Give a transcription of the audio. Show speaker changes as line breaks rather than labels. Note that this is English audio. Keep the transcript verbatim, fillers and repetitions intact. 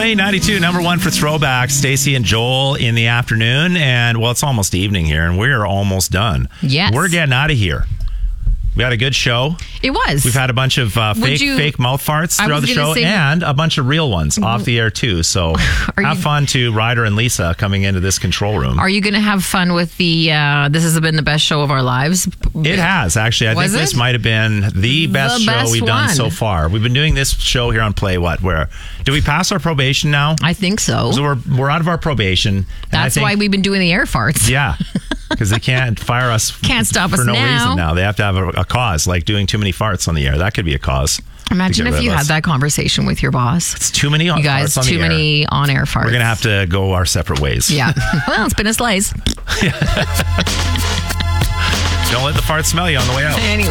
eight ninety-two, number one for throwback. Stacey and Joel in the afternoon. And, well, it's almost evening here, and we're almost done.
Yes.
We're getting out of here. We had a good show.
It was.
We've had a bunch of uh, fake
you,
fake mouth farts
I
throughout the show
say,
and a bunch of real ones off the air, too. So have
you,
fun to Ryder and Lisa coming into this control room.
Are you going to have fun with the, uh, this has been the best show of our lives?
It has, actually. I
Was
think
it?
this might have been the best
the
show
best
we've done
one.
so far. We've been doing this show here on Play What? Where do we pass our probation now?
I think so.
So we're, we're out of our probation. and
That's
I think,
why we've been doing the air farts.
Yeah. Because they can't fire us
Can't stop
for
us
no
now.
reason now. They have to have a, a cause, like doing too many farts on the air. That could be a cause.
Imagine
to get
if
rid
you
of
had
us.
that conversation with your boss.
It's too many on,
You guys,
farts on
too
the air.
many on-air farts.
We're going to have to go our separate ways.
Yeah. Well, it's been a slice.
Don't let the farts smell you on the way out.
Anyway.